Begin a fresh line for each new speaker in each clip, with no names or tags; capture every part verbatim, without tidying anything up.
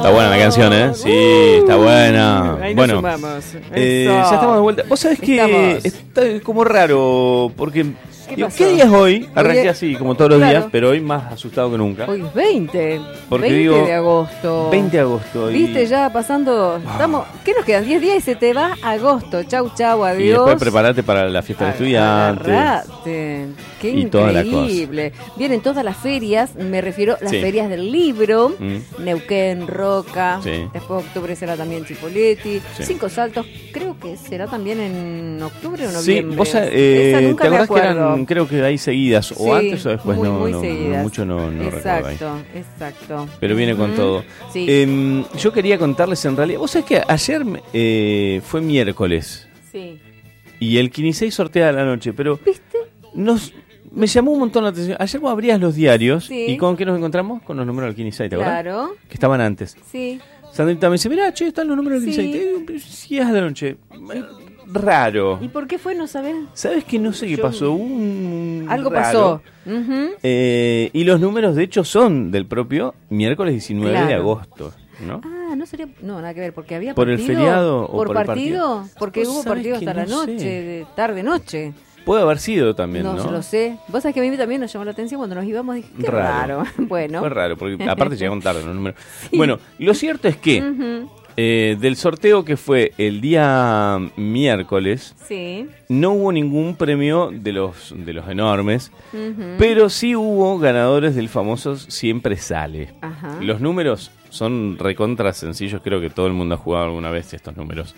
Está buena la canción, ¿eh? Sí, está buena.
Ahí
bueno,
eh,
ya estamos de vuelta. Vos sabés que
Estamos.
está como raro, porque...
¿Qué
Digo,
pasó?
¿qué día es hoy? Arranqué
Hoy es-
así, como todos los
Claro.
días, pero hoy más asustado que nunca.
Hoy es veinte.
Porque
veinte
digo,
de agosto.
veinte de agosto. Y,
Viste, ya pasando. Estamos, ¿qué nos quedan? diez días y se te va agosto. Chau, chau,
y
adiós.
después preparate para la fiesta del estudiante.
Agarrate. Qué
Y toda la cosa.
increíble. Vienen todas las ferias, me refiero a las
Sí.
ferias del libro.
Mm.
Neuquén, Roca.
Sí.
Después de octubre será también Chipoleti.
Sí.
Cinco Saltos, creo que será también en octubre o
Sí,
noviembre.
vos sabés, eh,
Esa
¿te
nunca me
acordás que
acuerdo.
eran, creo que ahí seguidas, o
Sí,
antes o después?
muy,
no,
muy
no,
seguidas.
mucho no, no recuerdo ahí.
Exacto, exacto.
Pero viene con
Ujú.
todo.
Sí.
Eh, yo quería contarles en realidad, vos sabés que ayer eh, fue miércoles
Sí.
y el quince sortea a la noche, pero
¿Viste?
nos me llamó un montón la atención. Ayer vos abrías los diarios
Sí.
y ¿con qué nos encontramos? Con los números del quince, ¿te acuerdas?
Claro,
Que estaban antes.
sí.
Sandrita me dice, mirá, che, están los números del
Sí.
quince. Te digo, sí, es a la noche. Raro.
¿Y por qué fue? No sabés.
¿Sabes que no sé qué
Yo-
pasó? Un
Algo
raro.
pasó. Ujú.
Eh, y los números, de hecho, son del propio miércoles diecinueve de
Claro.
agosto, ¿no?
Ah, no sería. No, nada que ver, porque había
¿Por el
partido.
feriado o
¿Por,
por el
partido?
partido?
Porque
Vos
hubo
sabés
partido
que
hasta la
no
noche,
sé.
de tarde-noche.
Puede haber sido también,
No,
¿no?
yo lo sé. Vos sabés que a mí también nos llamó la atención cuando nos íbamos. Dije, qué
Raro.
raro. Bueno.
Fue raro, porque aparte llegaron tarde los números.
Sí.
Bueno, lo cierto es que
Ujú.
eh, del sorteo que fue el día miércoles,
Sí.
no hubo ningún premio de los, de los enormes,
Ujú.
pero sí hubo ganadores del famoso Siempre Sale.
Ajá.
Los números son recontra sencillos, creo que todo el mundo ha jugado alguna vez estos números.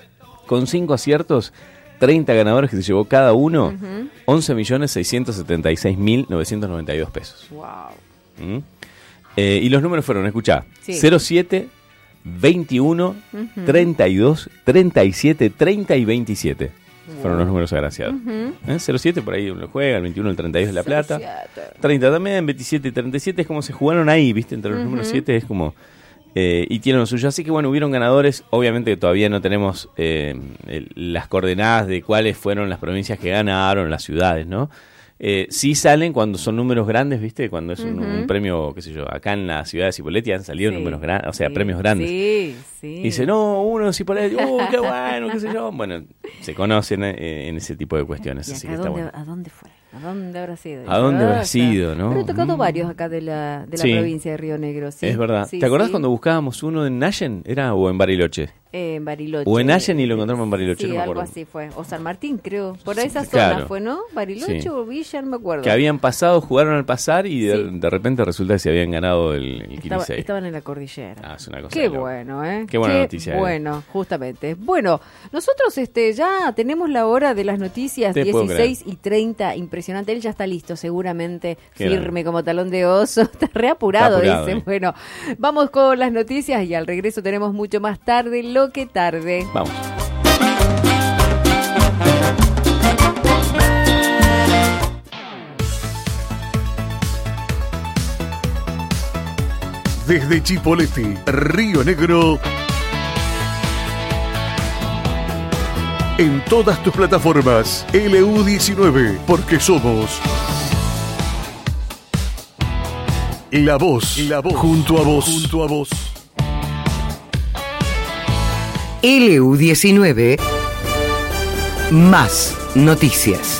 Con cinco aciertos, treinta ganadores que se llevó cada uno,
Ujú.
once millones seiscientos setenta y seis mil novecientos noventa y dos pesos.
Wow.
¿Mm? Eh, y los números fueron, escuchá,
Sí.
cero siete, veintiuno,
Ujú.
treinta y dos, treinta y siete, treinta y veintisiete. Fueron los números agraciados.
Ujú.
¿Eh? cero siete por ahí lo juega, el veintiuno, el treinta y dos es La Plata.
Siete.
treinta también, veintisiete y treinta y siete es como se jugaron ahí, ¿viste? Entre los
Ujú.
números siete es como... eh, y tienen lo suyo. Así que bueno, hubieron ganadores. Obviamente que todavía no tenemos eh, el- las coordenadas de cuáles fueron las provincias que ganaron, las ciudades, ¿no? Eh, sí salen cuando son números grandes, ¿viste? Cuando es un,
Ujú.
un premio, qué sé yo, acá en la ciudad de Cipolletti han salido
Sí.
números grandes, o sea,
Sí.
premios grandes.
Sí, sí.
Y dice, no, uno en Cipolletti, ¡oh, qué bueno, qué sé yo! Bueno, se conocen eh, en ese tipo de cuestiones,
¿Y
así
acá
que está
dónde,
bueno.
¿A dónde fue? ¿A dónde habrá sido?
¿A dónde habrá
Ah,
sido, no?
Pero he tocado
Mm.
varios acá de la, de la
Sí.
provincia de Río Negro, sí.
Es verdad.
Sí,
¿Te acordás
sí.
cuando buscábamos uno en Nayen? ¿Era o en Bariloche?
Eh, en Bariloche.
O en Allen y lo encontramos en Bariloche,
Sí,
no me
algo
acuerdo.
así fue. O San Martín, creo. Por
Sí,
esa zona
claro.
fue, ¿no? Bariloche
Sí.
o Villa, no me acuerdo.
Que habían pasado, jugaron al pasar y de,
Sí.
de repente resulta que se habían ganado el, el
Estaba-
quince.
estaban en la cordillera.
Ah, es una cosa
Qué
de loco.
bueno, ¿eh?
Qué buena noticia, ¿eh?
Bueno, justamente. Bueno, nosotros este ya tenemos la hora de las noticias,
Te puedo
dieciséis y treinta. Impresionante. Él ya está listo, seguramente.
Qué
firme
grande.
como talón de oso. Está reapurado,
Está apurado,
dice.
¿eh?
Bueno, vamos con las noticias y al regreso tenemos mucho más tarde, lo que tarde.
Vamos.
Desde Chipoleti, Río Negro. En todas tus plataformas, L U diecinueve, porque somos La Voz, La Voz, junto a vos, junto a vos.
L U diecinueve más noticias.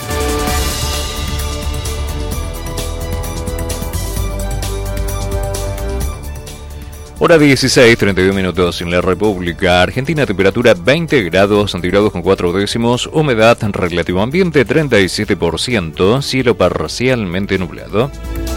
Hora dieciséis, treinta y dos minutos en la República Argentina, temperatura veinte grados centígrados con cuatro décimos, humedad relativo ambiente treinta y siete por ciento, cielo parcialmente nublado.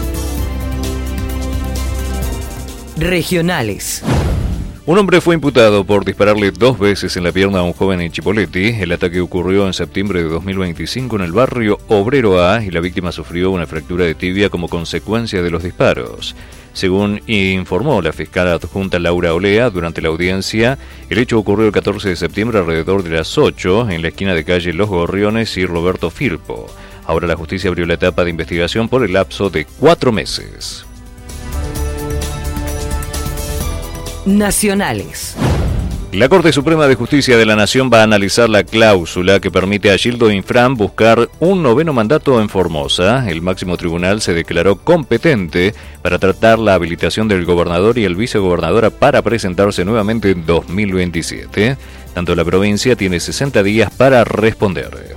Regionales.
Un hombre fue imputado por dispararle dos veces en la pierna a un joven en Chipoleti. El ataque ocurrió en septiembre de dos mil veinticinco en el barrio Obrero A y la víctima sufrió una fractura de tibia como consecuencia de los disparos. Según informó la fiscal adjunta Laura Olea durante la audiencia, el hecho ocurrió el catorce de septiembre alrededor de las ocho en la esquina de calle Los Gorriones y Roberto Firpo. Ahora la justicia abrió la etapa de investigación por el lapso de cuatro meses.
Nacionales.
La Corte Suprema de Justicia de la Nación va a analizar la cláusula que permite a Gildo Infran buscar un noveno mandato en Formosa. El máximo tribunal se declaró competente para tratar la habilitación del gobernador y el vicegobernador para presentarse nuevamente en dos mil veintisiete. Tanto la provincia tiene sesenta días para responder.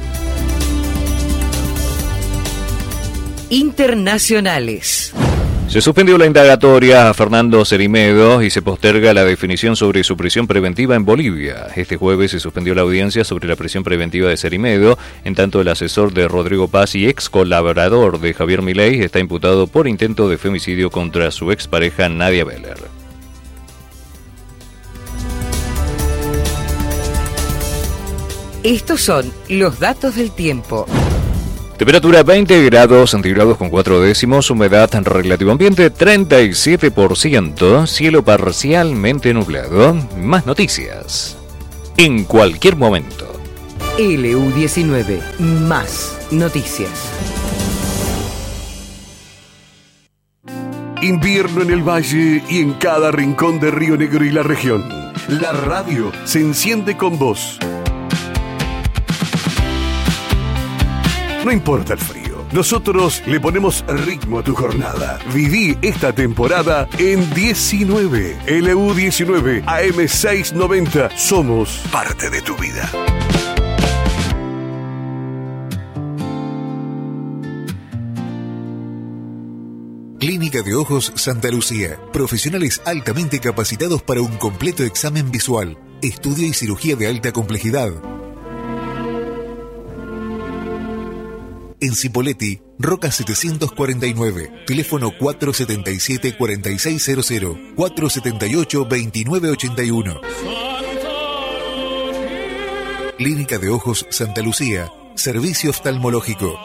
Internacionales.
Se suspendió la indagatoria a Fernando Cerimedo y se posterga la definición sobre su prisión preventiva en Bolivia. Este jueves se suspendió la audiencia sobre la prisión preventiva de Cerimedo, en tanto el asesor de Rodrigo Paz y ex colaborador de Javier Milei está imputado por intento de femicidio contra su expareja Nadia Beller.
Estos son los datos del tiempo.
Temperatura veinte grados centígrados con cuatro décimos, humedad relativo ambiente treinta y siete por ciento, cielo parcialmente nublado. Más noticias en cualquier momento.
L U diecinueve, más noticias.
Invierno en el valle y en cada rincón de Río Negro y la región. La radio se enciende con vos. No importa el frío, nosotros le ponemos ritmo a tu jornada. Viví esta temporada en diecinueve. L U diecinueve, A M seiscientos noventa. Somos parte de tu vida.
Clínica de Ojos Santa Lucía. Profesionales altamente capacitados para un completo examen visual, estudio y cirugía de alta complejidad. En Cipolletti, Roca setecientos cuarenta y nueve, teléfono cuatro setenta y siete, cuarenta y seis cero cero, cuatro setenta y ocho, veintinueve ochenta y uno. Clínica de Ojos Santa Lucía, servicio oftalmológico.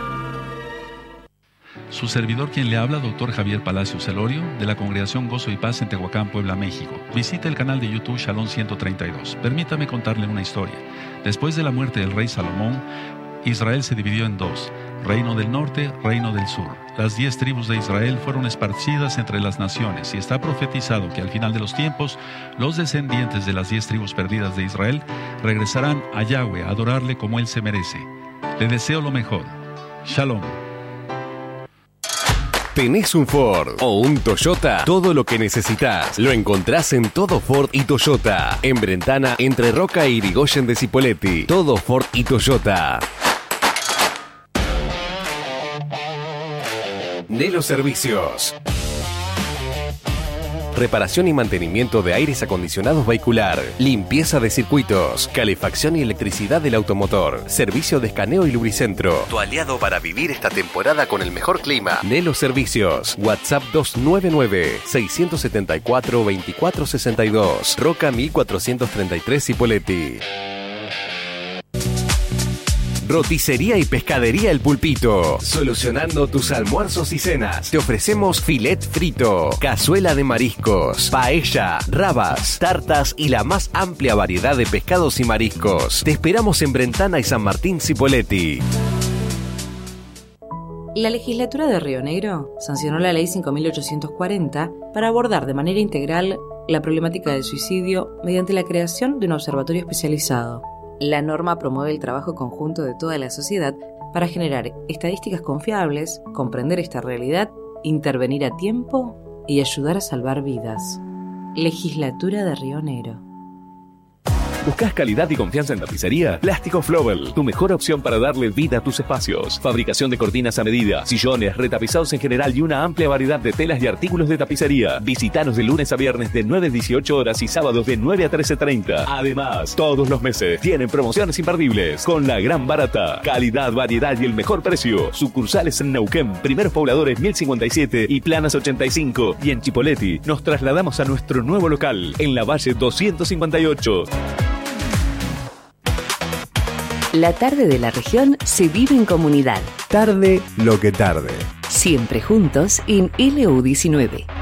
Su servidor quien le habla, doctor Javier Palacios Celorio, de la Congregación Gozo y Paz en Tehuacán, Puebla, México. Visite el canal de YouTube Shalom ciento treinta y dos. Permítame contarle una historia. Después de la muerte del rey Salomón, Israel se dividió en dos, reino del norte, reino del sur. Las diez tribus de Israel fueron esparcidas entre las naciones y está profetizado que al final de los tiempos, los descendientes de las diez tribus perdidas de Israel regresarán a Yahweh a adorarle como él se merece. Le deseo lo mejor. Shalom.
¿Tenés un Ford o un Toyota? Todo lo que necesitas lo encontrás en Todo Ford y Toyota. En Brentana, entre Roca y Irigoyen de Cipolletti. Todo Ford y Toyota. Nelo Servicios. Reparación y mantenimiento de aires acondicionados vehicular, limpieza de circuitos, calefacción y electricidad del automotor, servicio de escaneo y lubricentro. Tu aliado para vivir esta temporada con el mejor clima. Nelo Servicios. WhatsApp dos nueve nueve, seis siete cuatro, dos cuatro seis dos. Roca mil cuatrocientos treinta y tres Cipolletti. Roticería y Pescadería El Pulpito. Solucionando tus almuerzos y cenas. Te ofrecemos filet frito, cazuela de mariscos, paella, rabas, tartas y la más amplia variedad de pescados y mariscos. Te esperamos en Brentana y San Martín Cipolletti.
La legislatura de Río Negro sancionó la ley cinco mil ochocientos cuarenta para abordar de manera integral la problemática del suicidio mediante la creación de un observatorio especializado. La norma promueve el trabajo conjunto de toda la sociedad para generar estadísticas confiables, comprender esta realidad, intervenir a tiempo y ayudar a salvar vidas. Legislatura de Río Negro.
¿Buscas calidad y confianza en tapicería? Plástico Flowell, tu mejor opción para darle vida a tus espacios. Fabricación de cortinas a medida, sillones, retapizados en general y una amplia variedad de telas y artículos de tapicería. Visítanos de lunes a viernes de nueve a dieciocho horas y sábados de nueve a trece treinta. Además, todos los meses tienen promociones imperdibles con la gran barata. Calidad, variedad y el mejor precio. Sucursales en Neuquén, Primeros Pobladores mil cincuenta y siete y Planas ochenta y cinco. Y en Cipolletti nos trasladamos a nuestro nuevo local en la Valle doscientos cincuenta y ocho.
La tarde de la región se vive en comunidad.
Tarde lo que tarde.
Siempre juntos en L U diecinueve.